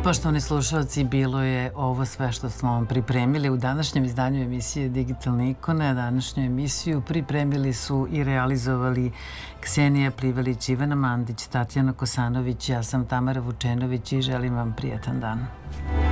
Poštovani slušalci, bilo je ovo sve što smo vam pripremili u današnjem izdanju emisije Digitalne ikone. Današnju emisiju pripremili su i realizovali Ksenija Plivalić, Ivana Mandić, Tatjana Kosanović, ja sam Tamara Vučenović i želim vam prijatan dan.